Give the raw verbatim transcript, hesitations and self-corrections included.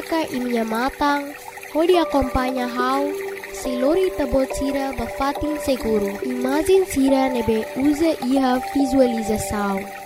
Saka iminya matang, hodi acompanha how, se lori tabot sira bafatin seguro. Imagem sira nebe usa iha visualização.